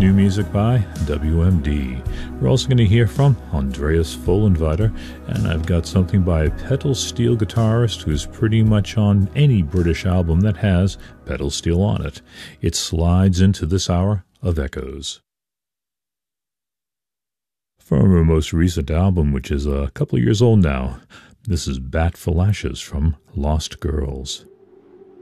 new music by WMD. We're also going to hear from Andreas Vollenweider, and I've got something by a pedal steel guitarist who's pretty much on any British album that has pedal steel on it. It slides into this hour of Echoes. From her most recent album, which is a couple of years old now, this is Bat for Lashes from Lost Girls.